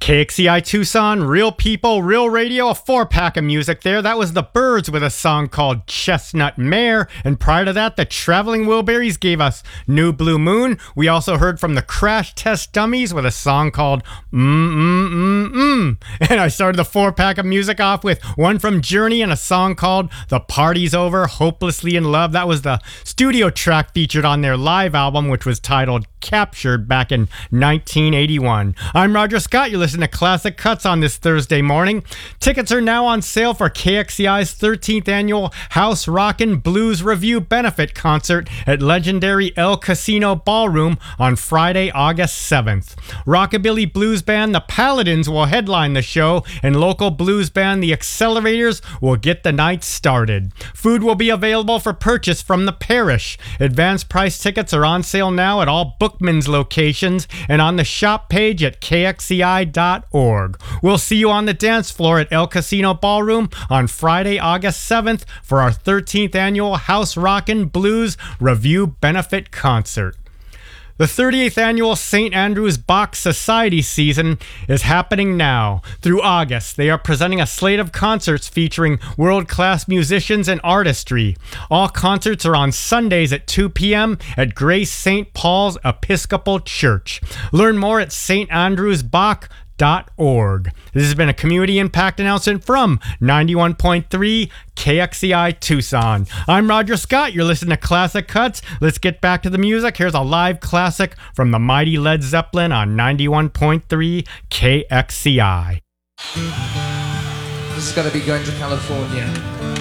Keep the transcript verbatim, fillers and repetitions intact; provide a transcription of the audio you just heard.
K X C I Tucson, real people, real radio, a four-pack of music there. That was the Byrds with a song called Chestnut Mare. And prior to that, the Traveling Wilburys gave us New Blue Moon. We also heard from the Crash Test Dummies with a song called Mm Mm Mm Mm. And I started the four-pack of music off with one from Journey and a song called The Party's Over, Hopelessly in Love. That was the studio track featured on their live album, which was titled Captured back in nineteen eighty-one. I'm Roger Scott. You're listening to Classic Cuts on this Thursday morning. Tickets are now on sale for K X C I's thirteenth annual House Rockin' Blues Review benefit concert at legendary El Casino Ballroom on Friday, August seventh. Rockabilly blues band The Paladins will headline the show, and local blues band The Accelerators will get the night started. Food will be available for purchase from the parish. Advanced price tickets are on sale now at all Bookman's locations and on the shop page at K X C I dot org. We'll see you on the dance floor at El Casino Ballroom on Friday, August seventh for our thirteenth annual House Rockin' Blues Review benefit concert. The thirty-eighth annual Saint Andrew's Bach Society season is happening now. Through August, they are presenting a slate of concerts featuring world-class musicians and artistry. All concerts are on Sundays at two p.m. at Grace Saint Paul's Episcopal Church. Learn more at S T andrews bach dot org. This has been a community impact announcement from ninety-one point three K X C I Tucson. I'm Roger Scott. You're listening to Classic Cuts. Let's get back to the music. Here's a live classic from the mighty Led Zeppelin on ninety-one point three K X C I. This is going to be Going to California.